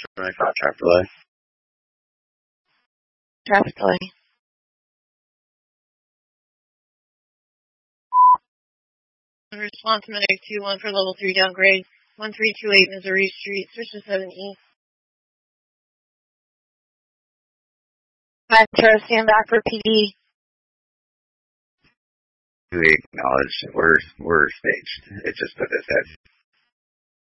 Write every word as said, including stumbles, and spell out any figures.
twenty-five, traffic delay. Traffic delay. Response medic two one for level three downgrade. one three two eight Missouri Street, switch to seven E. Metro, stand back for P D. We acknowledge we're, we're staged. It just put this head.